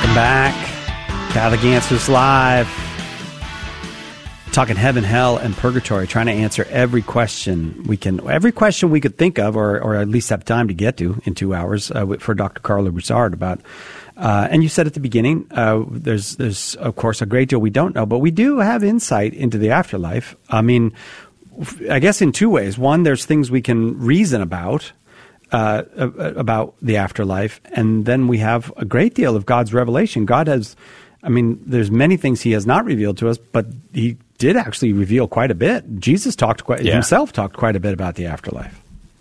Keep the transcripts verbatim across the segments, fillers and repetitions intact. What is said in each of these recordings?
Welcome back. Catholic Answers Live. Talking heaven, hell, and purgatory, trying to answer every question we can, every question we could think of, or, or at least have time to get to in two hours uh, for Doctor Carlo Broussard about. Uh, and you said at the beginning, uh, there's, there's of course a great deal we don't know, but we do have insight into the afterlife. I mean, I guess in two ways. One, there's things we can reason about. Uh, about the afterlife, and then we have a great deal of God's revelation. God has, I mean, there's many things He has not revealed to us, but He did actually reveal quite a bit. Jesus talked quite, yeah. himself talked quite a bit about the afterlife.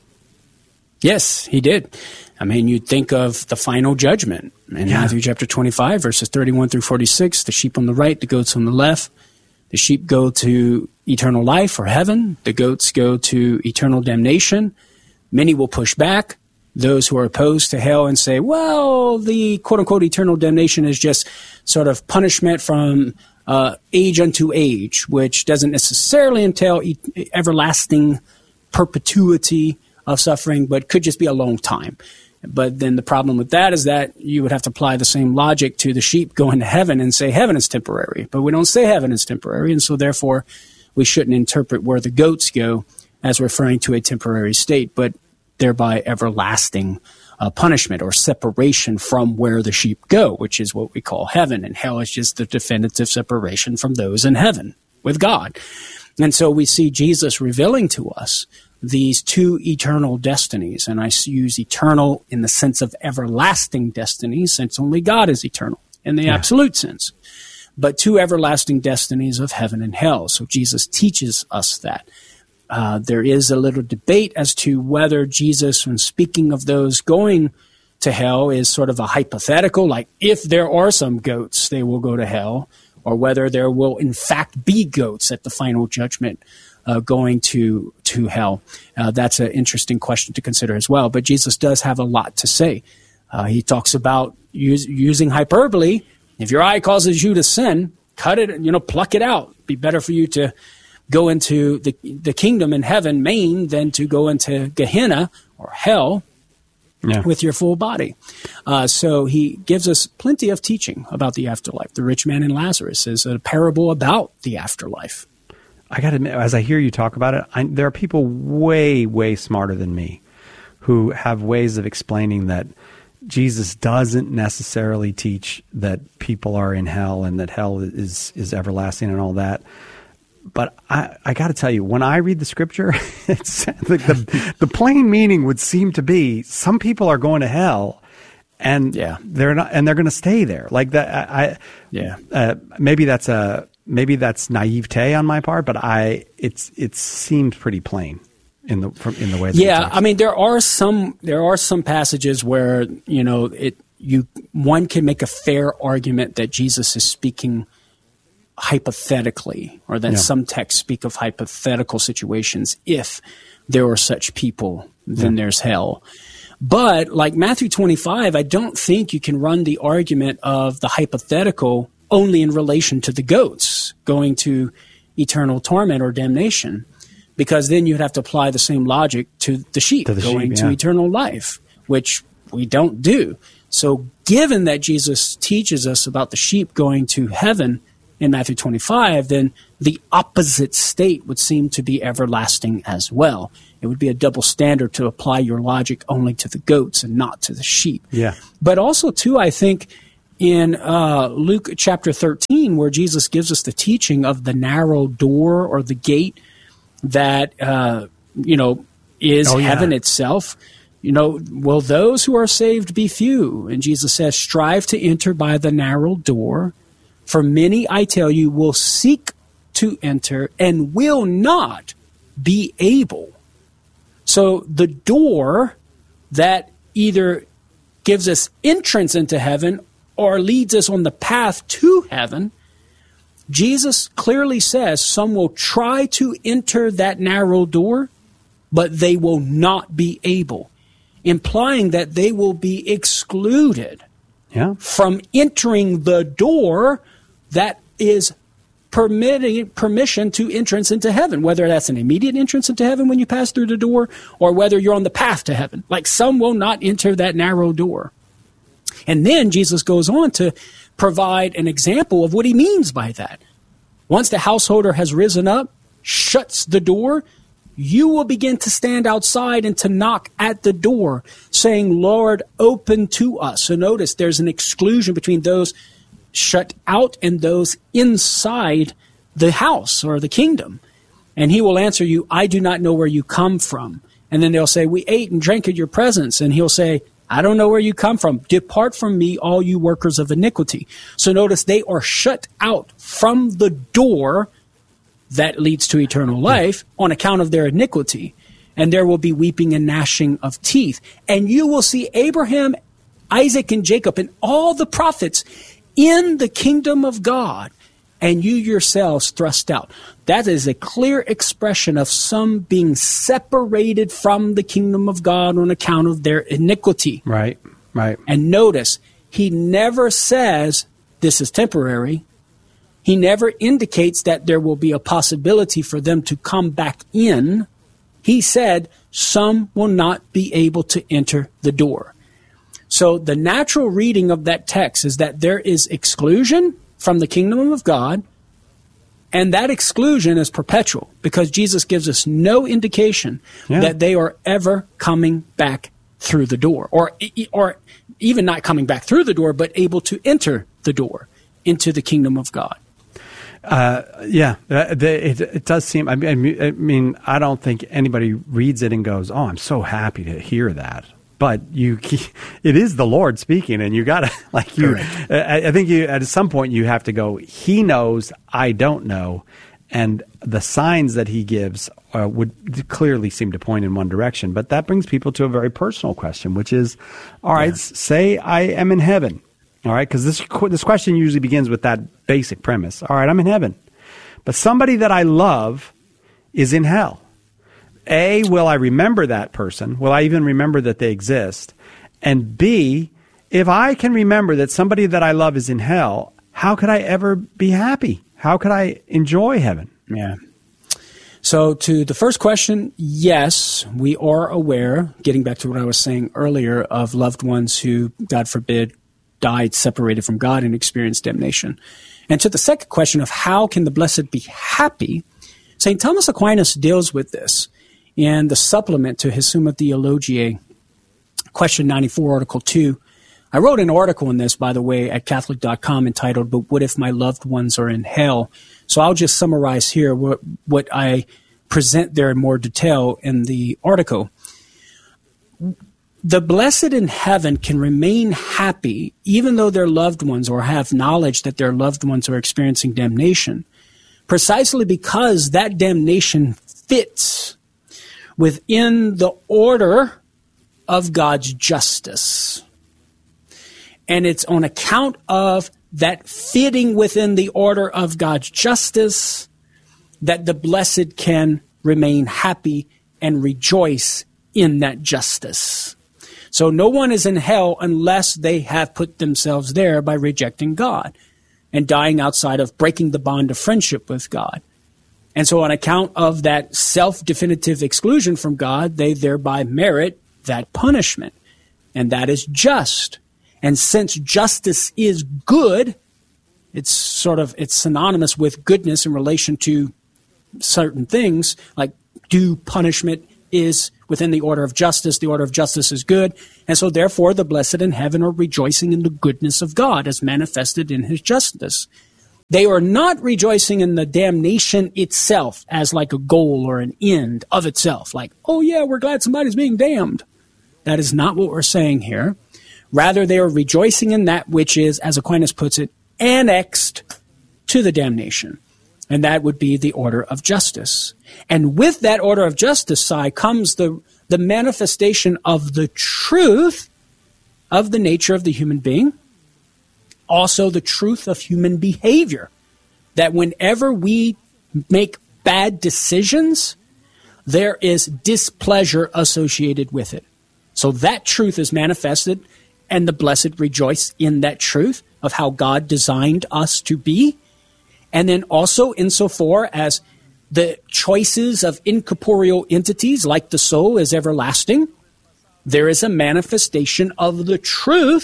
Yes, He did. I mean, you'd think of the final judgment in yeah. Matthew chapter twenty-five, verses thirty-one through forty-six, the sheep on the right, the goats on the left. The sheep go to eternal life or heaven. The goats go to eternal damnation. Many will push back, those who are opposed to hell, and say, well, the quote-unquote eternal damnation is just sort of punishment from uh, age unto age, which doesn't necessarily entail e- everlasting perpetuity of suffering, but could just be a long time. But then the problem with that is that you would have to apply the same logic to the sheep going to heaven and say heaven is temporary. But we don't say heaven is temporary, and so therefore we shouldn't interpret where the goats go as referring to a temporary state, but thereby everlasting uh, punishment or separation from where the sheep go, which is what we call heaven. And hell is just the definitive separation from those in heaven with God. And so we see Jesus revealing to us these two eternal destinies. And I use eternal in the sense of everlasting destinies, since only God is eternal in the yeah. absolute sense. But two everlasting destinies of heaven and hell. So Jesus teaches us that. Uh, there is a little debate as to whether Jesus, when speaking of those going to hell, is sort of a hypothetical, like if there are some goats, they will go to hell, or whether there will in fact be goats at the final judgment uh, going to to hell. Uh, that's an interesting question to consider as well. But Jesus does have a lot to say. Uh, he talks about use, using hyperbole. If your eye causes you to sin, cut it, you know, pluck it out. Be better for you to go into the the kingdom in heaven, Maine, than to go into Gehenna or hell yeah. with your full body. Uh, so he gives us plenty of teaching about the afterlife. The rich man and Lazarus is a parable about the afterlife. I got to admit, as I hear you talk about it, I, there are people way, way smarter than me who have ways of explaining that Jesus doesn't necessarily teach that people are in hell and that hell is is everlasting and all that. But I, I got to tell you, when I read the scripture, it's, the, the, the plain meaning would seem to be some people are going to hell, and yeah. they're not, and they're going to stay there. Like that, I, yeah. Uh, maybe that's a maybe that's naivete on my part, but I it's it seems pretty plain in the from, in the way. That yeah, I mean there are some there are some passages where you know it you one can make a fair argument that Jesus is speaking hypothetically, or that yeah. some texts speak of hypothetical situations. If there are such people, then yeah. there's hell. But like Matthew twenty-five, I don't think you can run the argument of the hypothetical only in relation to the goats going to eternal torment or damnation, because then you'd have to apply the same logic to the sheep to the going sheep, yeah. to eternal life, which we don't do. So given that Jesus teaches us about the sheep going to heaven in Matthew twenty-five, then the opposite state would seem to be everlasting as well. It would be a double standard to apply your logic only to the goats and not to the sheep. Yeah. But also, too, I think in uh, Luke chapter thirteen, where Jesus gives us the teaching of the narrow door or the gate that, uh, you know, is oh, heaven yeah. itself, you know, will those who are saved be few? And Jesus says, strive to enter by the narrow door. For many, I tell you, will seek to enter and will not be able. So the door that either gives us entrance into heaven or leads us on the path to heaven, Jesus clearly says some will try to enter that narrow door, but they will not be able, implying that they will be excluded yeah. from entering the door that is permitting permission to entrance into heaven, whether that's an immediate entrance into heaven when you pass through the door, or whether you're on the path to heaven. Like some will not enter that narrow door. And then Jesus goes on to provide an example of what he means by that. Once the householder has risen up, shuts the door, you will begin to stand outside and to knock at the door, saying, Lord, open to us. So notice there's an exclusion between those shut out and those inside the house or the kingdom. And he will answer you, I do not know where you come from. And then they'll say, we ate and drank at your presence. And he'll say, I don't know where you come from. Depart from me, all you workers of iniquity. So notice they are shut out from the door that leads to eternal life on account of their iniquity. And there will be weeping and gnashing of teeth. And you will see Abraham, Isaac, and Jacob, and all the prophets in the kingdom of God, and you yourselves thrust out. That is a clear expression of some being separated from the kingdom of God on account of their iniquity. Right, right. And notice, he never says this is temporary. He never indicates that there will be a possibility for them to come back in. He said some will not be able to enter the door. So the natural reading of that text is that there is exclusion from the kingdom of God, and that exclusion is perpetual because Jesus gives us no indication yeah. that they are ever coming back through the door, or or even not coming back through the door, but able to enter the door into the kingdom of God. Uh, yeah, uh, the, it, it does seem, I mean, I mean, I don't think anybody reads it and goes, oh, I'm so happy to hear that. But you, it is the Lord speaking, and you got to, like you, I, I think you, at some point you have to go, he knows, I don't know. And the signs that he gives uh, would clearly seem to point in one direction. But that brings people to a very personal question, which is, all right, yeah. say I am in heaven. All right, because this, this question usually begins with that basic premise. All right, I'm in heaven. But somebody that I love is in hell. A, will I remember that person? Will I even remember that they exist? And B, if I can remember that somebody that I love is in hell, how could I ever be happy? How could I enjoy heaven? Yeah. So to the first question, yes, we are aware, getting back to what I was saying earlier, of loved ones who, God forbid, died separated from God and experienced damnation. And to the second question of how can the blessed be happy, Saint Thomas Aquinas deals with this in the supplement to his Summa Theologiae, question ninety-four, article two. I wrote an article in this, by the way, at Catholic dot com entitled, But What If My Loved Ones Are in Hell? So I'll just summarize here what, what I present there in more detail in the article. The blessed in heaven can remain happy even though their loved ones or have knowledge that their loved ones are experiencing damnation, precisely because that damnation fits within the order of God's justice. And it's on account of that fitting within the order of God's justice that the blessed can remain happy and rejoice in that justice. So no one is in hell unless they have put themselves there by rejecting God and dying outside of breaking the bond of friendship with God. And so on account of that self-definitive exclusion from God, they thereby merit that punishment. And that is just. And since justice is good, it's sort of, it's synonymous with goodness in relation to certain things, like due punishment is within the order of justice. The order of justice is good. And so therefore the blessed in heaven are rejoicing in the goodness of God as manifested in his justice. They are not rejoicing in the damnation itself as like a goal or an end of itself. Like, oh yeah, we're glad somebody's being damned. That is not what we're saying here. Rather, they are rejoicing in that which is, as Aquinas puts it, annexed to the damnation. And that would be the order of justice. And with that order of justice, Si, comes the, the manifestation of the truth of the nature of the human being. Also the truth of human behavior, that whenever we make bad decisions, there is displeasure associated with it. So that truth is manifested, and the blessed rejoice in that truth of how God designed us to be. And then also insofar as the choices of incorporeal entities, like the soul, is everlasting, there is a manifestation of the truth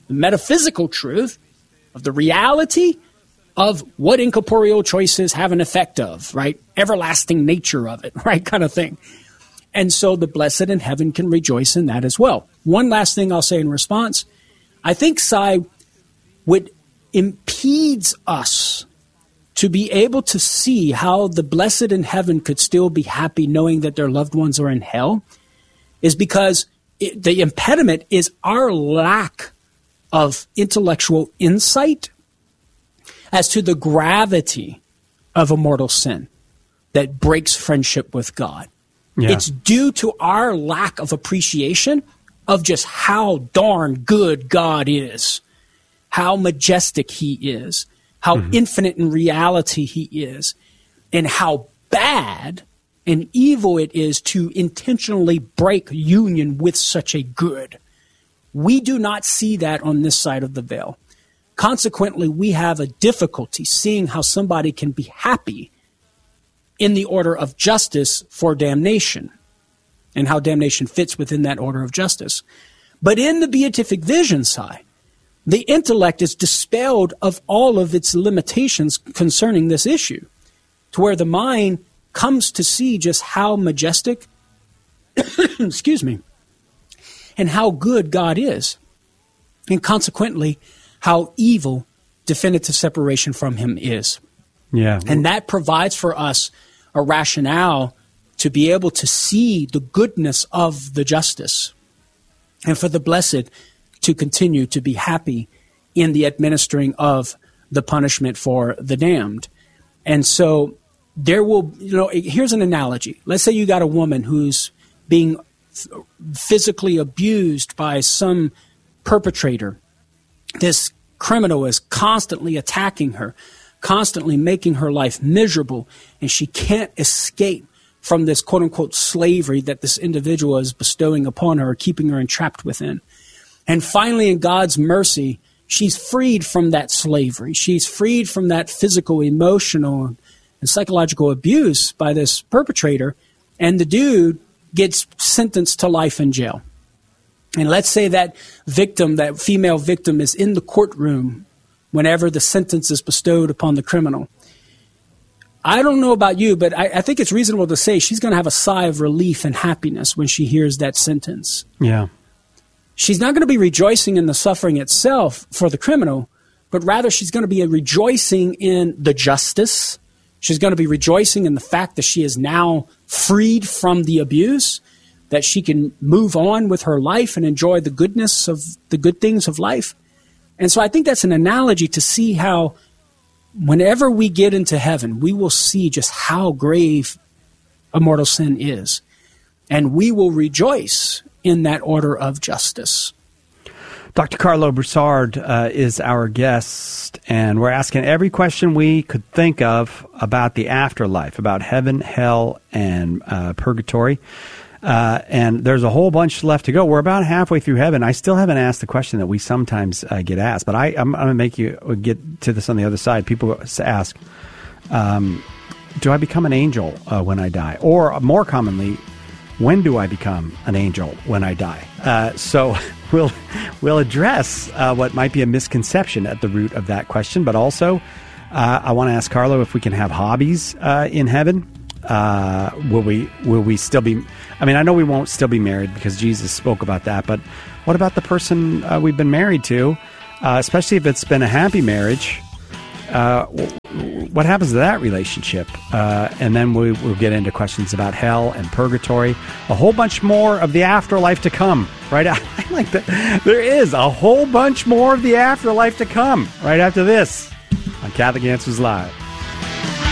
the metaphysical truth of the reality of what incorporeal choices have an effect of, right? Everlasting nature of it, right? Kind of thing. And so the blessed in heaven can rejoice in that as well. One last thing I'll say in response. I think, Cy, what impedes us to be able to see how the blessed in heaven could still be happy knowing that their loved ones are in hell is because it, the impediment is our lack of intellectual insight as to the gravity of a mortal sin that breaks friendship with God. Yeah. It's due to our lack of appreciation of just how darn good God is, how majestic he is, how mm-hmm. infinite in reality he is, and how bad and evil it is to intentionally break union with such a good. We do not see that on this side of the veil. Consequently, we have a difficulty seeing how somebody can be happy in the order of justice for damnation and how damnation fits within that order of justice. But in the beatific vision side, the intellect is dispelled of all of its limitations concerning this issue, to where the mind comes to see just how majestic, excuse me, and how good God is, and consequently, how evil definitive separation from him is. Yeah. And that provides for us a rationale to be able to see the goodness of the justice, and for the blessed to continue to be happy in the administering of the punishment for the damned. And so there will, you know, here's an analogy. Let's say you got a woman who's being physically abused by some perpetrator. This criminal is constantly attacking her, constantly making her life miserable, and she can't escape from this quote-unquote slavery that this individual is bestowing upon her, keeping her entrapped within. And finally, in God's mercy, she's freed from that slavery. She's freed from that physical, emotional, and psychological abuse by this perpetrator, and the dude gets sentenced to life in jail. And let's say that victim, that female victim, is in the courtroom whenever the sentence is bestowed upon the criminal. I don't know about you, but I, I think it's reasonable to say she's going to have a sigh of relief and happiness when she hears that sentence. Yeah. She's not going to be rejoicing in the suffering itself for the criminal, but rather she's going to be rejoicing in the justice. She's going to be rejoicing in the fact that she is now freed from the abuse, that she can move on with her life and enjoy the goodness of the good things of life. And so I think that's an analogy to see how whenever we get into heaven, we will see just how grave a mortal sin is. And we will rejoice in that order of justice. Doctor Carlo Broussard uh, is our guest, and we're asking every question we could think of about the afterlife, about heaven, hell, and uh, purgatory. Uh, and there's a whole bunch left to go. We're about halfway through heaven. I still haven't asked the question that we sometimes uh, get asked, but I, I'm, I'm going to make you get to this on the other side. People ask, um, do I become an angel uh, when I die? Or more commonly, when do I become an angel when I die? Uh, so we'll we'll address uh, what might be a misconception at the root of that question, but also uh, I want to ask Carlo if we can have hobbies uh, in heaven. Uh, will we will we still be? I mean, I know we won't still be married because Jesus spoke about that. But what about the person uh, we've been married to, uh, especially if it's been a happy marriage? Uh, what happens to that relationship? Uh, and then we, we'll get into questions about hell and purgatory. A whole bunch more of the afterlife to come. Right? I like that. There is a whole bunch more of the afterlife to come. Right after this on Catholic Answers Live.